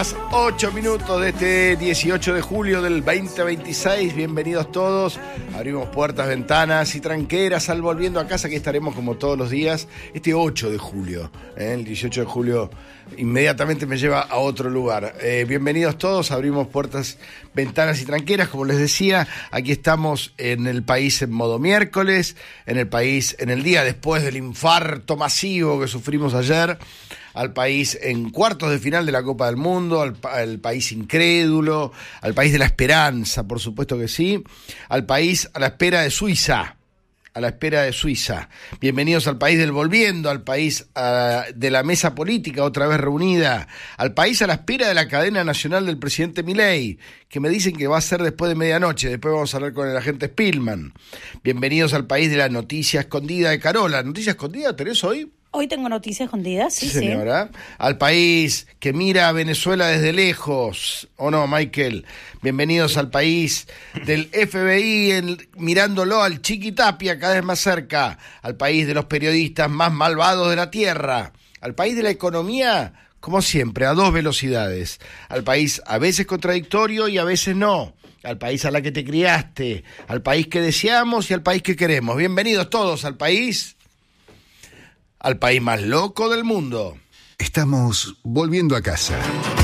8 minutos de este 18 de julio del 2026. Bienvenidos todos. Abrimos puertas, ventanas y tranqueras al volviendo a casa, que estaremos como todos los días. Este 8 de julio, el 18 de julio inmediatamente me lleva a otro lugar. Bienvenidos todos. Abrimos puertas, ventanas y tranqueras. Como les decía, aquí estamos en el país en modo miércoles, en el país en el día después del infarto masivo que sufrimos ayer, al país en cuartos de final de la Copa del Mundo, al país incrédulo, al país de la esperanza, por supuesto que sí, al país a la espera de Suiza, Bienvenidos al país del volviendo, al país de la mesa política otra vez reunida, al país a la espera de la cadena nacional del presidente Milei, que me dicen que va a ser después de medianoche. Después vamos a hablar con el agente Spillman. Bienvenidos al país de la noticia escondida de Carola. ¿Noticia escondida tenés hoy? Hoy tengo noticias escondidas, sí, señora. Sí. Al país que mira a Venezuela desde lejos, ¿o no, Michael? Bienvenidos al país del FBI, mirándolo al Chiquitapia cada vez más cerca, al país de los periodistas más malvados de la tierra, al país de la economía, como siempre, a dos velocidades, al país a veces contradictorio y a veces no, al país a la que te criaste, al país que deseamos y al país que queremos. Bienvenidos todos al país más loco del mundo. Estamos volviendo a casa.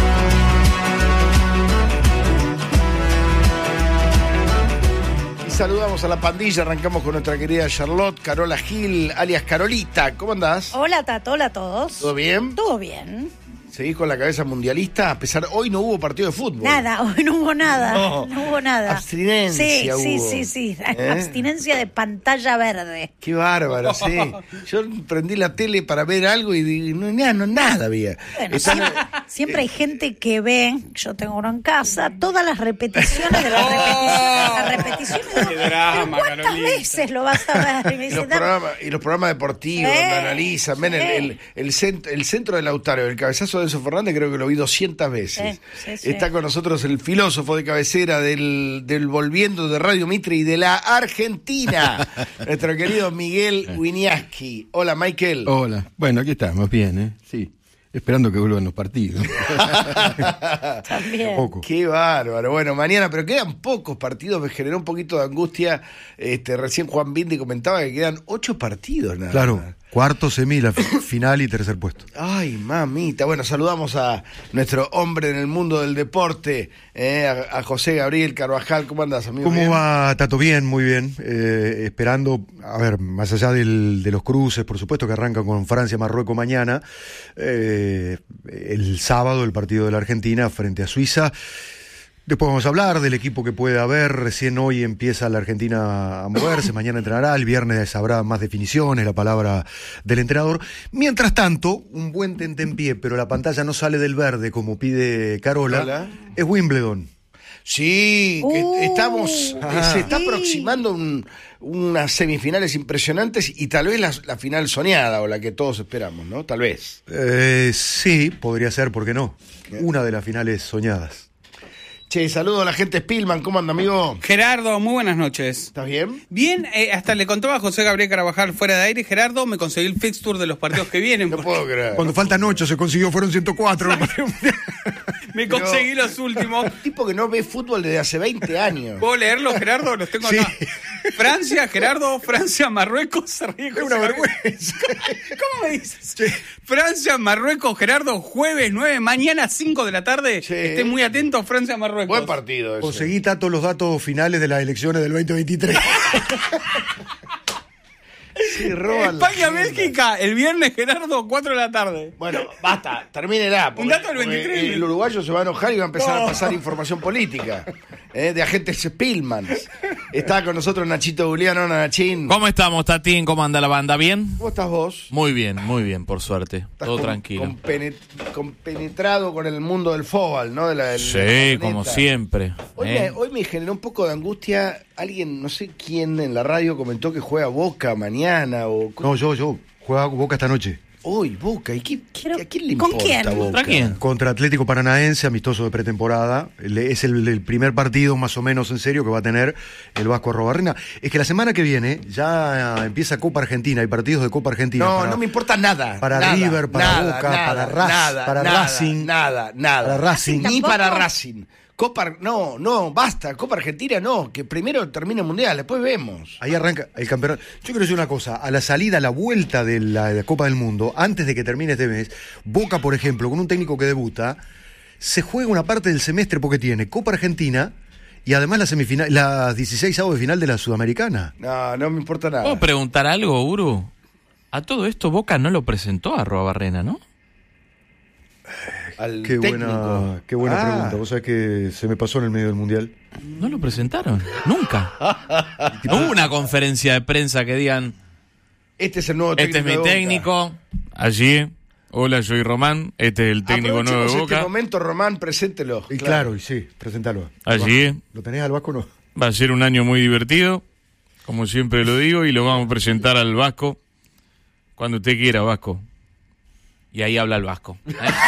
Y saludamos a la pandilla, arrancamos con nuestra querida Charlotte, Carola Gil, alias Carolita. ¿Cómo andás? Hola, Tato, hola a todos. ¿Todo bien? Todo bien. ¿Seguís con la cabeza mundialista? A pesar, hoy no hubo partido de fútbol. Nada, hoy no hubo nada. No hubo nada. Abstinencia hubo. Sí. Abstinencia de pantalla verde. Qué bárbaro, sí. Yo prendí la tele para ver algo y nada había. Bueno, siempre hay gente que ve, yo tengo uno en casa, todas las repeticiones de las repeticiones. Qué drama, ¿cuántas Carolina veces lo vas a ver? Y los programas deportivos donde analizan. Ven, el centro de Lautaro, el cabezazo de Enzo Fernández, creo que lo vi 200 veces. Sí. Está con nosotros el filósofo de cabecera del volviendo de Radio Mitre y de la Argentina, nuestro querido Miguel Wieniawski. Hola, Michael. Hola. Bueno, aquí estamos, bien, Sí. Esperando que vuelvan los partidos. También. Poco. Qué bárbaro. Bueno, mañana, pero quedan pocos partidos, me generó un poquito de angustia. Recién Juan Bindi comentaba que quedan 8 partidos nada. Claro. Cuarto, semi, la final y tercer puesto. Ay, mamita. Bueno, saludamos a nuestro hombre en el mundo del deporte, a José Gabriel Carvajal. ¿Cómo andás, amigo? ¿Cómo va, Tato? Bien, muy bien. Esperando, a ver, más allá de los cruces, por supuesto, que arrancan con Francia-Marruecos mañana, el sábado el partido de la Argentina frente a Suiza. Después vamos a hablar del equipo que puede haber. Recién hoy empieza la Argentina a moverse, mañana entrenará, el viernes habrá más definiciones, la palabra del entrenador. Mientras tanto, un buen tentempié, pero la pantalla no sale del verde como pide Carola. Hola. Es Wimbledon. Sí, que se está aproximando unas semifinales impresionantes y tal vez la final soñada o la que todos esperamos, ¿no? Tal vez. Sí, podría ser, ¿por qué no? Una de las finales soñadas. Che, saludo a la gente Spillman, ¿cómo anda, amigo? Gerardo, muy buenas noches. ¿Estás bien? Bien, hasta le contaba a José Gabriel Carvajal fuera de aire. Gerardo, me conseguí el fixture de los partidos que vienen. No puedo creer. Cuando faltan 8 se consiguió, fueron 104. Me conseguí los últimos. Un tipo que no ve fútbol desde hace 20 años. ¿Puedo leerlos, Gerardo? Los tengo acá. Francia, Gerardo, Francia, Marruecos. Se ríe es una vergüenza. ¿Cómo me dices? Sí. Francia, Marruecos, Gerardo, jueves 9, mañana 5 de la tarde. Sí. Estén muy atentos, Francia, Marruecos. Buen partido ese. Conseguí, Tato, los datos finales de las elecciones del 2023. Sí, España-Bélgica, el viernes, Gerardo, 4 de la tarde. Bueno, basta, termínela. Un dato del 23. El uruguayo se va a enojar y va a empezar a pasar información política de agentes Spillman. Está con nosotros Nachito Julián. Hola, Nachín. ¿Cómo estamos, Tatín? ¿Cómo anda la banda? ¿Bien? ¿Cómo estás vos? Muy bien, por suerte. Todo tranquilo. Compenetrado con el mundo del fútbol, ¿no? Sí, como siempre. Hoy me generó un poco de angustia. Alguien, no sé quién en la radio comentó que juega Boca mañana o... No, yo. Juega Boca esta noche. Uy, Boca. ¿Y a quién le ¿Con importa quién? Boca? ¿Contra quién? Contra Atlético Paranaense, amistoso de pretemporada. Es el primer partido más o menos en serio que va a tener el Vasco Arrobarrena. Es que la semana que viene ya empieza Copa Argentina, hay partidos de Copa Argentina. No me importa nada. Para nada, River, para nada, Boca, nada, para Racing. Nada. Para Racing. Ni ¿Tampoco? para Racing. Basta. Copa Argentina no. Que primero termine el Mundial, después vemos. Ahí arranca el campeonato. Yo quiero decir una cosa, a la vuelta de la Copa del Mundo, antes de que termine este mes, Boca, por ejemplo, con un técnico que debuta, se juega una parte del semestre porque tiene Copa Argentina y además las 16avos de final de la Sudamericana. No me importa nada. ¿Puedo preguntar algo, Uru? A todo esto Boca no lo presentó a Arrobarrena, ¿no? Al Qué técnico. buena pregunta. Vos sabés que se me pasó en el medio del Mundial. No lo presentaron, nunca. No hubo una conferencia de prensa que digan, Este es el nuevo técnico. este es mi de Boca. técnico, allí, hola, soy Román, este es el técnico nuevo de Aprovechemos Boca. este momento, Román, preséntelo. Y claro, y sí, presentalo. Allí ¿Lo tenés al Vasco o no? va a ser un año muy divertido, como siempre lo digo, y lo vamos a presentar al Vasco cuando usted quiera, Vasco. Y ahí habla el Vasco.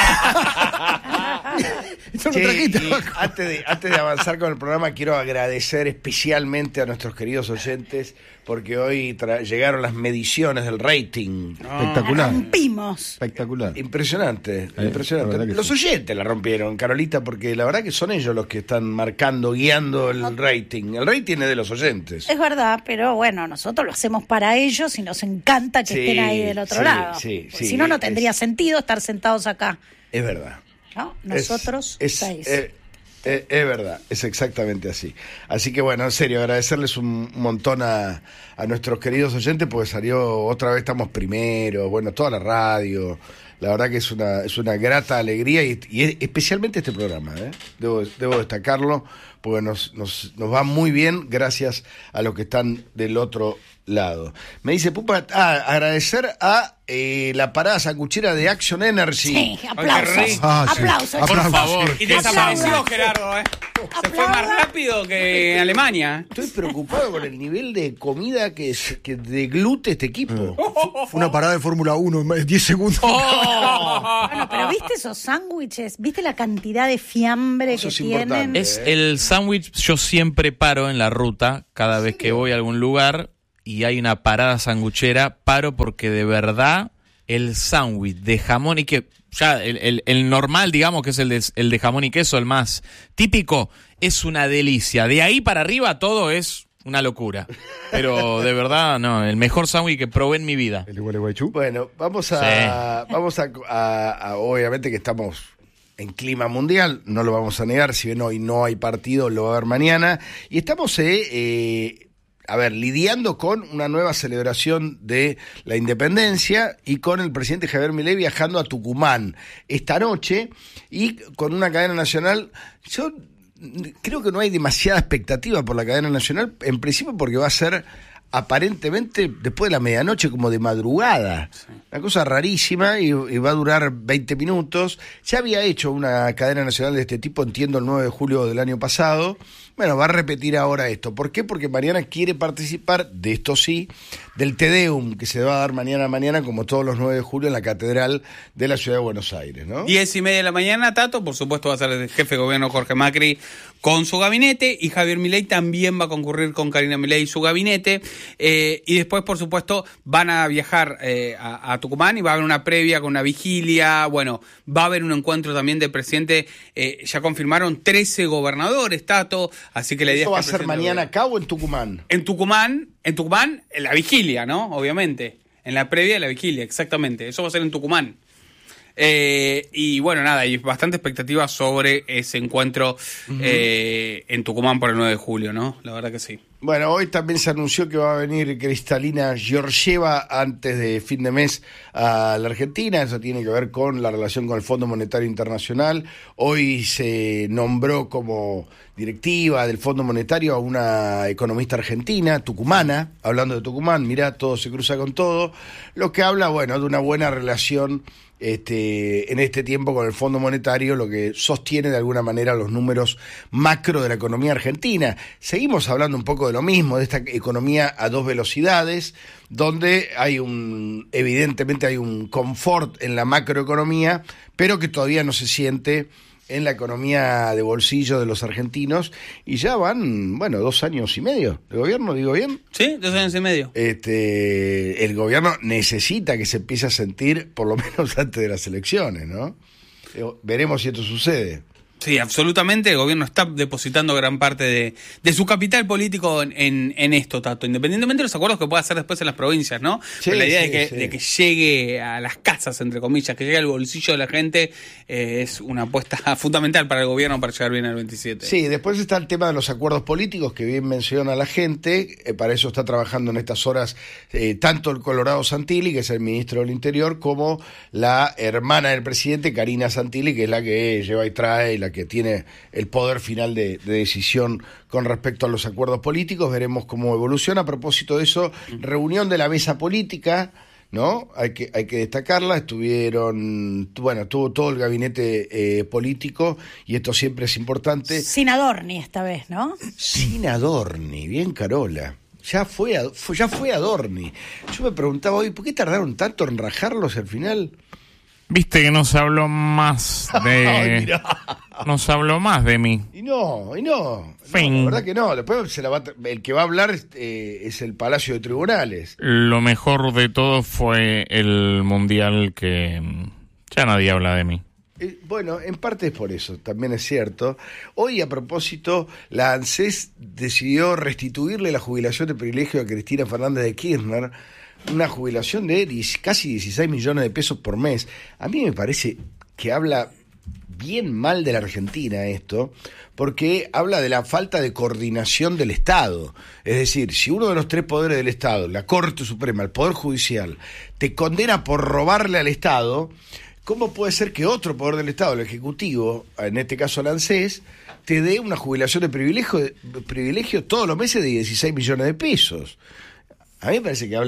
Eso lo Che, trajiste, y Vasco. antes de avanzar con el programa, quiero agradecer especialmente a nuestros queridos oyentes, porque hoy llegaron las mediciones del rating. Espectacular. Rompimos. Espectacular. Impresionante, la impresionante. verdad que Los sí. oyentes la rompieron, Carolita, porque la verdad que son ellos los que están marcando, guiando el rating. El rating es de los oyentes. Es verdad, pero bueno, nosotros lo hacemos para ellos y nos encanta que Sí, estén ahí del otro sí, lado. sí, Porque sí, si no, no tendría sentido estar sentados acá. Es verdad. ¿No? Nosotros seis. Es verdad, es exactamente así. Así que bueno, en serio, agradecerles un montón a nuestros queridos oyentes, porque salió otra vez, estamos primero, bueno, toda la radio. La verdad que es una grata alegría y especialmente este programa, ¿eh? Debo destacarlo, porque nos va muy bien gracias a los que están del otro lado. Me dice Pupa, agradecer a la parada sanguchera de Action Energy. Sí, aplausos. Ay, qué rico. Sí. Aplausos. Por chicos. favor. Y Qué desapareció aplaudan. Gerardo, Se fue más rápido que en Alemania. Estoy preocupado con el nivel de comida que deglute este equipo. Fue una parada de Fórmula 1 en 10 segundos. Bueno, pero ¿viste esos sándwiches? ¿Viste la cantidad de fiambre Eso que es tienen? importante. Es el sándwich, yo siempre paro en la ruta, cada vez que voy a algún lugar y hay una parada sanguchera, paro porque de verdad el sándwich de jamón y que ya el normal, digamos, que es el de jamón y queso, el más típico, es una delicia. De ahí para arriba todo es una locura. Pero de verdad, no, el mejor sándwich que probé en mi vida. El de Gualeguaychú. Bueno, vamos a obviamente que estamos en clima mundial, no lo vamos a negar, si bien hoy no hay partido, lo va a haber mañana, y estamos lidiando con una nueva celebración de la independencia y con el presidente Javier Milei viajando a Tucumán esta noche y con una cadena nacional. Yo creo que no hay demasiada expectativa por la cadena nacional, en principio porque va a ser aparentemente después de la medianoche, como de madrugada. Sí. Una cosa rarísima y va a durar 20 minutos. Ya había hecho una cadena nacional de este tipo, entiendo, el 9 de julio del año pasado. Bueno, va a repetir ahora esto. ¿Por qué? Porque Mariana quiere participar, de esto sí, del Te Deum, que se va a dar mañana, como todos los 9 de julio, en la Catedral de la Ciudad de Buenos Aires, ¿no? 10:30 de la mañana, Tato, por supuesto va a ser el jefe de gobierno Jorge Macri con su gabinete, y Javier Milei también va a concurrir con Karina Milei y su gabinete, y después, por supuesto, van a viajar a Tucumán y va a haber una previa con una vigilia. Bueno, va a haber un encuentro también del presidente, ya confirmaron 13 gobernadores, Tato, así que la idea ¿Eso es va a que ser mañana acá o en Tucumán? En Tucumán, en la vigilia, ¿no? Obviamente, en la previa de la vigilia, exactamente, eso va a ser en Tucumán. Y bueno, nada, hay bastante expectativa sobre ese encuentro en Tucumán por el 9 de julio, ¿no? La verdad que sí. Bueno, hoy también se anunció que va a venir Kristalina Georgieva antes de fin de mes a la Argentina. Eso tiene que ver con la relación con el Fondo Monetario Internacional. Hoy se nombró como directiva del Fondo Monetario a una economista argentina, tucumana, hablando de Tucumán, mirá, todo se cruza con todo, lo que habla, bueno, de una buena relación en este tiempo con el Fondo Monetario, lo que sostiene de alguna manera los números macro de la economía argentina. Seguimos hablando un poco de lo mismo, de esta economía a dos velocidades, donde evidentemente hay un confort en la macroeconomía, pero que todavía no se siente en la economía de bolsillo de los argentinos, y ya van, 2 años y medio de gobierno, ¿digo bien? Sí, 2 años y medio. El gobierno necesita que se empiece a sentir, por lo menos antes de las elecciones, ¿no? Veremos si esto sucede. Sí, absolutamente. El gobierno está depositando gran parte de su capital político en esto, Tato, independientemente de los acuerdos que pueda hacer después en las provincias, ¿no? Sí, pero la idea sí. de que llegue a las casas, entre comillas, que llegue al bolsillo de la gente, es una apuesta fundamental para el gobierno para llegar bien al 27. Sí, después está el tema de los acuerdos políticos que bien menciona la gente. Para eso está trabajando en estas horas tanto el Colorado Santilli, que es el ministro del Interior, como la hermana del presidente, Karina Santilli, que es la que lleva y trae, la que tiene el poder final de decisión con respecto a los acuerdos políticos. Veremos cómo evoluciona. A propósito de eso, reunión de la mesa política, ¿no? Hay que destacarla. Estuvo todo el gabinete político, y esto siempre es importante. Sin Adorni esta vez, ¿no? Sin Adorni, bien, Carola. Ya fue Adorni. Yo me preguntaba hoy, ¿por qué tardaron tanto en rajarlos al final? Viste que nos habló más de... Ay, mirá. Nos habló más de mí. Y no. Fin. No, la verdad que no. Después el que va a hablar es el Palacio de Tribunales. Lo mejor de todo fue el Mundial, que ya nadie habla de mí. Bueno, en parte es por eso, también es cierto. Hoy, a propósito, la ANSES decidió restituirle la jubilación de privilegio a Cristina Fernández de Kirchner, una jubilación de casi 16 millones de pesos por mes. A mí me parece que habla bien mal de la Argentina esto, porque habla de la falta de coordinación del Estado. Es decir, si uno de los 3 poderes del Estado, la Corte Suprema, el Poder Judicial, te condena por robarle al Estado, ¿cómo puede ser que otro poder del Estado, el Ejecutivo, en este caso el ANSES, te dé una jubilación de privilegio todos los meses de 16 millones de pesos? A mí me parece que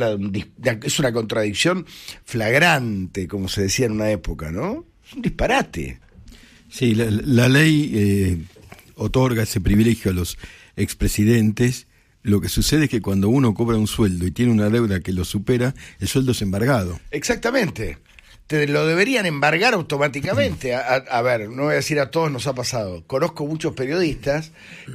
es una contradicción flagrante, como se decía en una época, ¿no? Es un disparate. Sí, la ley otorga ese privilegio a los expresidentes. Lo que sucede es que cuando uno cobra un sueldo y tiene una deuda que lo supera, el sueldo es embargado. Exactamente. Te lo deberían embargar automáticamente. A ver, no voy a decir a todos, nos ha pasado. Conozco muchos periodistas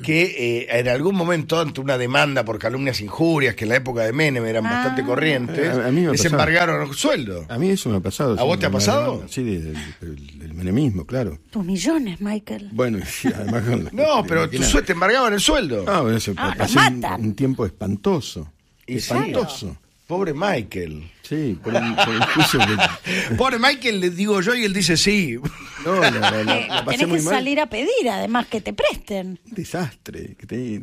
que en algún momento, ante una demanda por calumnias, injurias, que en la época de Menem eran bastante corrientes, A mí me ha les pasado. embargaron el sueldo. A mí eso me ha pasado. ¿A vos te ha pasado? Demanda, sí, del menemismo, claro. Tus millones, Michael. Bueno, sí, además No, pero te embargaban el sueldo. No, pero eso lo pasé matan. un tiempo espantoso. ¿Y Espantoso. Pobre Michael. Sí, por el juicio que... Pobre Michael, le digo yo, y él dice sí. No, la pasé Tenés muy que mal. salir a pedir, además, que te presten. Un desastre.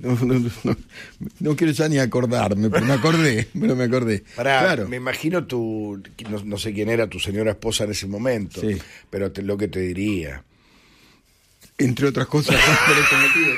No quiero ya ni acordarme, pero me acordé. Pará, Claro. me imagino no sé quién era tu señora esposa en ese momento, Sí. pero lo que te diría. Entre otras cosas, por este motivo,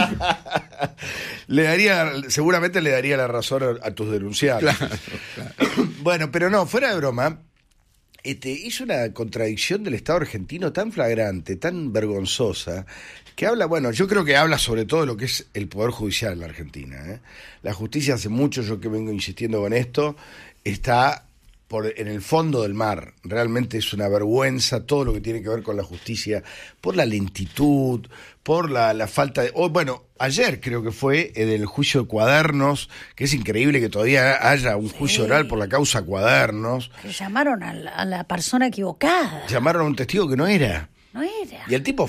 claro. Seguramente le daría la razón a tus denunciados. Claro. Bueno, pero no, fuera de broma, hizo una contradicción del Estado argentino tan flagrante, tan vergonzosa, que habla, yo creo que habla sobre todo de lo que es el Poder Judicial en la Argentina. La justicia, hace mucho yo que vengo insistiendo con esto, está en el fondo del mar. Realmente es una vergüenza todo lo que tiene que ver con la justicia, por la lentitud, por la falta de... ayer creo que fue del juicio de Cuadernos, que es increíble que todavía haya un juicio oral por la causa Cuadernos. Que llamaron a la persona equivocada. Llamaron a un testigo que no era. No era. Y el tipo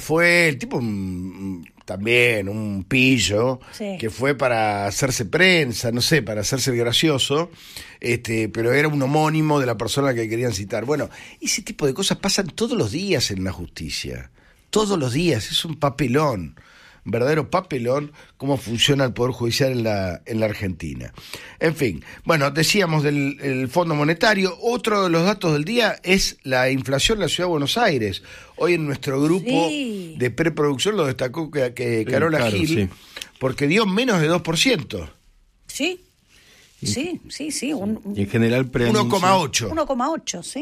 también un pillo, Sí. que fue para hacerse prensa, no sé, para hacerse gracioso, pero era un homónimo de la persona que querían citar. Bueno, ese tipo de cosas pasan todos los días en la justicia. Todos los días, es un papelón. Un verdadero papelón cómo funciona el Poder Judicial en la Argentina. En fin, decíamos del Fondo Monetario. Otro de los datos del día es la inflación en la Ciudad de Buenos Aires. Hoy en nuestro grupo de preproducción lo destacó que Carola claro, Gil, sí. porque dio menos de 2%. Sí. Sí. Y en general 1,8. 1,8, sí.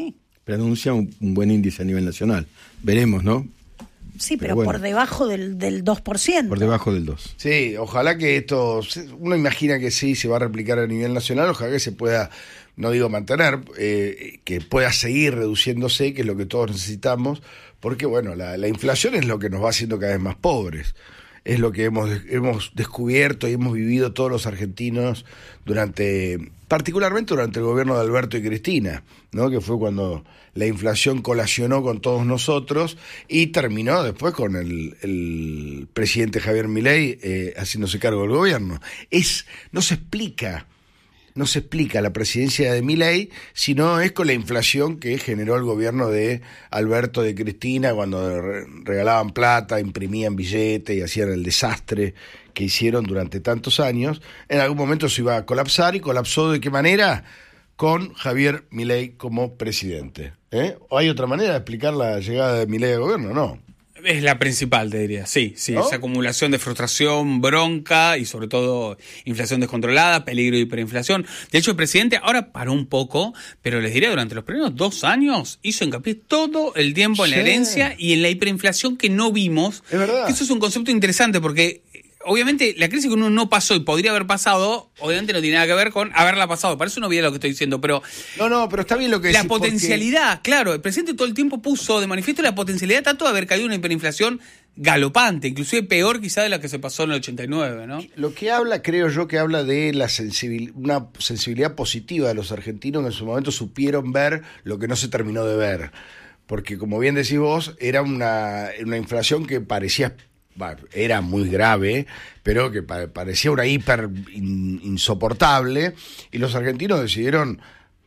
pero anuncia un buen índice a nivel nacional. Veremos, ¿no? Sí, pero bueno, por debajo del 2%. Por debajo del 2%. Sí, ojalá que esto, uno imagina que sí, se va a replicar a nivel nacional, ojalá que se pueda, no digo mantener, que pueda seguir reduciéndose, que es lo que todos necesitamos, porque bueno, la inflación es lo que nos va haciendo cada vez más pobres. Es lo que hemos descubierto y hemos vivido todos los argentinos particularmente durante el gobierno de Alberto y Cristina, ¿no? Que fue cuando la inflación colacionó con todos nosotros y terminó después con el presidente Javier Milei haciéndose cargo del gobierno. No se explica la presidencia de Milei si no es con la inflación que generó el gobierno de Alberto de Cristina cuando regalaban plata, imprimían billetes y hacían el desastre que hicieron durante tantos años. En algún momento se iba a colapsar y colapsó. ¿De qué manera? Con Javier Milei como presidente. ¿O hay otra manera de explicar la llegada de Milei al gobierno? No. Es la principal, te diría, sí, ¿No? Esa acumulación de frustración, bronca y sobre todo inflación descontrolada, peligro de hiperinflación. De hecho, el presidente ahora paró un poco, pero les diré, durante los primeros 2 años hizo hincapié todo el tiempo en la herencia y en la hiperinflación que no vimos. Es verdad. Eso es un concepto interesante porque obviamente la crisis que uno no pasó y podría haber pasado, obviamente no tiene nada que ver con haberla pasado. Parece una obviedad lo que estoy diciendo, pero No, pero está bien lo que decís. la potencialidad, claro, el presidente todo el tiempo puso de manifiesto la potencialidad tanto de haber caído una hiperinflación galopante, inclusive peor quizá de la que se pasó en el 89, ¿no? Lo que habla, creo yo, que habla de una sensibilidad positiva de los argentinos que en su momento supieron ver lo que no se terminó de ver. Porque, como bien decís vos, era una inflación que parecía... era muy grave, pero que parecía una insoportable, y los argentinos decidieron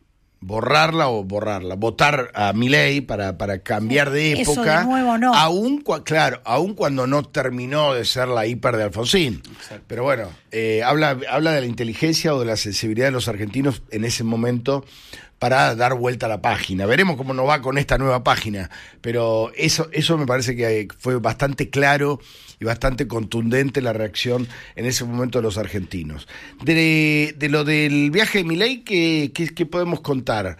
votar a Milei para cambiar de época. Eso de nuevo no. Aún cuando no terminó de ser la hiper de Alfonsín. Exacto. Pero bueno, habla de la inteligencia o de la sensibilidad de los argentinos en ese momento para dar vuelta a la página. Veremos cómo nos va con esta nueva página, pero eso me parece que fue bastante claro y bastante contundente la reacción en ese momento de los argentinos. De lo del viaje de Milei, ¿qué podemos contar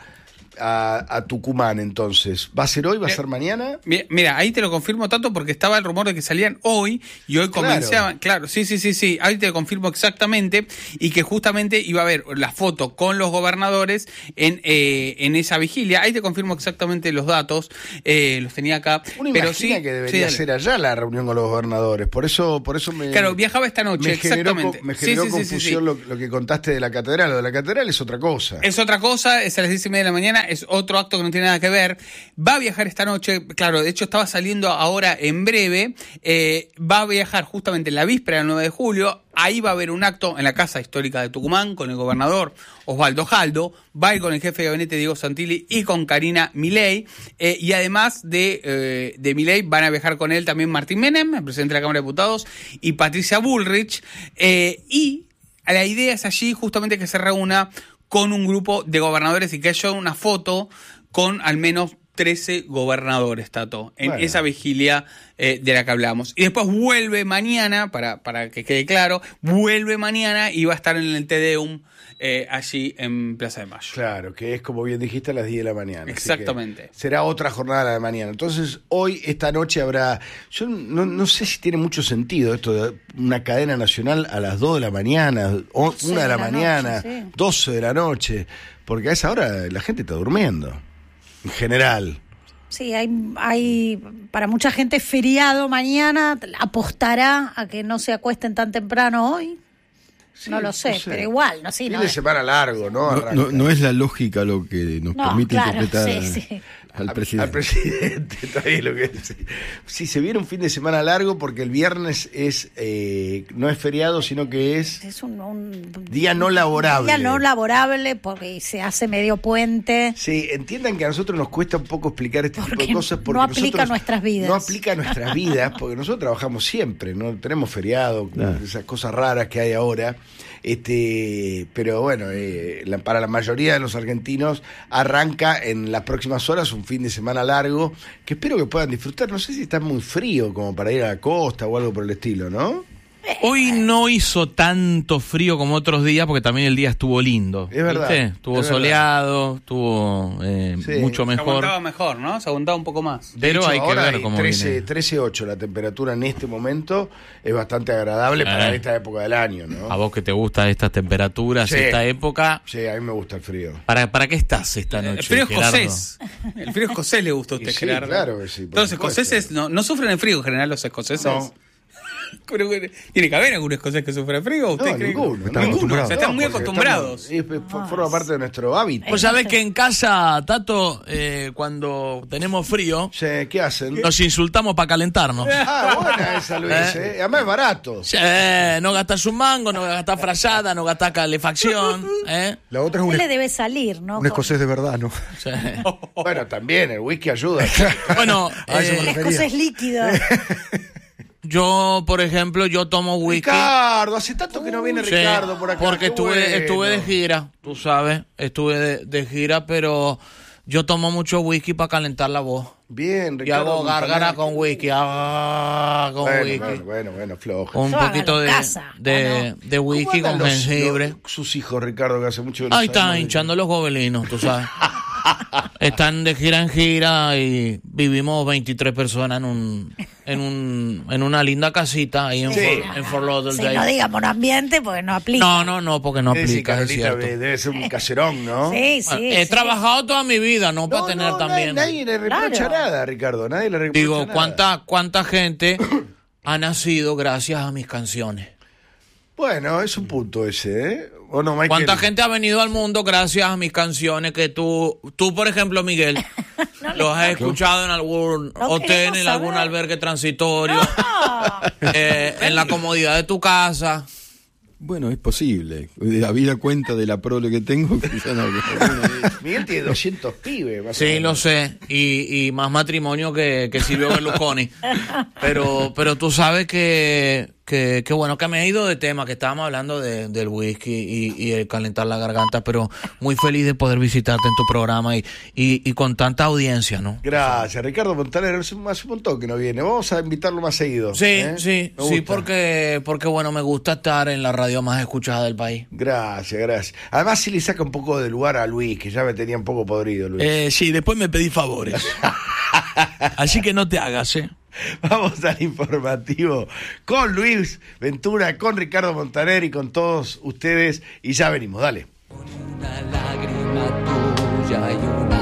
a Tucumán entonces? ¿Va a ser hoy? ¿Va a ser mañana? Mira, ahí te lo confirmo tanto porque estaba el rumor de que salían hoy y hoy comenzaban. Claro, sí. Ahí te lo confirmo exactamente y que justamente iba a haber la foto con los gobernadores en esa vigilia. Ahí te confirmo exactamente los datos. Los tenía acá. Uno pero imagina sí, que debería ser allá la reunión con los gobernadores. Por eso me... Claro, viajaba esta noche, exactamente. Me generó confusión lo que contaste de la catedral. Lo de la catedral es otra cosa. Es otra cosa, es a las 10:30 de la mañana. Es otro acto que no tiene nada que ver. Va a viajar esta noche, claro, de hecho estaba saliendo ahora en breve, va a viajar justamente en la víspera del 9 de julio, ahí va a haber un acto en la Casa Histórica de Tucumán con el gobernador Osvaldo Jaldo, va a ir con el jefe de gabinete Diego Santilli y con Karina Milei, y además de Milei van a viajar con él también Martín Menem, el presidente de la Cámara de Diputados, y Patricia Bullrich, y la idea es allí justamente que se reúna con un grupo de gobernadores y que haya una foto con al menos 13 gobernadores, Tato, en esa vigilia de la que hablamos. Y después vuelve mañana, para que quede claro, vuelve mañana y va a estar en el Te Deum allí en Plaza de Mayo. Claro, que es como bien dijiste a las 10 de la mañana. Exactamente. Será otra jornada de la mañana. Entonces, esta noche habrá... Yo no sé si tiene mucho sentido esto de una cadena nacional a las 2 de la mañana, 1 de la mañana, noche, sí. 12 de la noche, porque a esa hora la gente está durmiendo, en general. Sí, hay para mucha gente feriado mañana, apostará a que no se acuesten tan temprano hoy. Sí, no lo sé, pero igual, no sé. Fin de semana largo, ¿no? No es la lógica lo que nos permite interpretar al presidente. Al presidente, está bien lo que es. Sí, se viene un fin de semana largo porque el viernes no es feriado, sino que es un día no laborable. Día no laborable porque se hace medio puente. Sí, entiendan que a nosotros nos cuesta un poco explicar este tipo de cosas porque no aplica a nuestras vidas. No aplica a nuestras vidas porque nosotros trabajamos siempre, no tenemos feriado, esas cosas raras que hay ahora. Pero bueno, para la mayoría de los argentinos arranca en las próximas horas un fin de semana largo que espero que puedan disfrutar. No sé si está muy frío como para ir a la costa o algo por el estilo, ¿no? Hoy no hizo tanto frío como otros días porque también el día estuvo lindo. Es verdad. ¿Viste? Estuvo es soleado, estuvo mucho Se mejor. aguantaba mejor, ¿no? Se aguantaba un poco más. De Pero hecho, hay que ahora ver cómo viene. 13.8 la temperatura en este momento es bastante agradable para esta época del año, ¿no? A vos que te gustan estas temperaturas, Sí. esta época. Sí, a mí me gusta el frío. ¿Para qué estás esta noche, El frío Gerardo? escocés. El frío escocés le gusta a usted, Y sí, Gerardo. claro que sí, por Los supuesto. escoceses no sufren el frío en general, los escoceses. No. ¿Tiene que haber algún escocés que sufra frío? ¿Usted No, cree? ninguno. Están Ninguno. O sea, están muy porque acostumbrados. Forma parte de nuestro hábito. Pues sabés que en casa, Tato, cuando tenemos frío, Sí, ¿qué hacen? nos insultamos para calentarnos. Ah, buena esa, Luis. Además es barato. Sí, no gastás un mango, no gastás frazada, no gastás calefacción. La otra es Él le debe salir, ¿no? un escocés de verdad, ¿no? Sí. Bueno, también el whisky ayuda. Bueno, A eso me El refería. escocés líquido. yo, por ejemplo, yo tomo whisky. Ricardo, hace tanto que no viene Sí, Ricardo por acá. porque qué estuve de bueno. gira, tú sabes, estuve de gira, pero yo tomo mucho whisky para calentar la voz. Bien, Y Ricardo. hago gárgara Montaner. con whisky, con whisky. Bueno, flojo. Un Eso hágalo poquito en casa, de whisky ¿Cómo con andan jengibre. sus hijos, Ricardo, que hace mucho que no Ahí están sabemos de hinchando los gobelinos, tú sabes. Están de gira en gira y vivimos 23 personas en una linda casita ahí en Fort Lauderdale. Si no diga monoambiente, porque no aplica. No, porque no ellos. Sí, aplica, es Carolita, cierto. debe ser un caserón, ¿no? Sí, Bueno, sí. he sí. trabajado toda mi vida, no para tener también. Nadie le reprocha Claro. nada, Ricardo. Nadie le reprocha Digo, nada. ¿cuánta gente ha nacido gracias a mis canciones? Bueno, es un punto ese, ¿eh? ¿O no, Michael? ¿Cuánta gente ha venido al mundo gracias a mis canciones que tú por ejemplo, Miguel, los has escuchado en algún No hotel, queremos en algún saber. albergue transitorio, en la comodidad de tu casa? Bueno, es posible. La vida cuenta de la prole que tengo. Quizá no, Miguel tiene 200 pibes. más o Sí, menos. lo sé, y más matrimonio que Silvio Berlusconi. Pero tú sabes que bueno, que me he ido de tema, que estábamos hablando del whisky y el calentar la garganta, pero muy feliz de poder visitarte en tu programa y con tanta audiencia, ¿no? Gracias, Ricardo Montaner. Hace un montón que no viene. Vamos a invitarlo más seguido. Sí, ¿eh? sí, Me sí, gusta. porque bueno, me gusta estar en la radio más escuchada del país. Gracias. Además, sí le saca un poco de lugar a Luis, que ya me tenía un poco podrido, Luis. Sí, después me pedí favores. Así que no te hagas, Vamos al informativo con Luis Ventura, con Ricardo Montaner y con todos ustedes. Y ya venimos, dale. Una lágrima tuya y una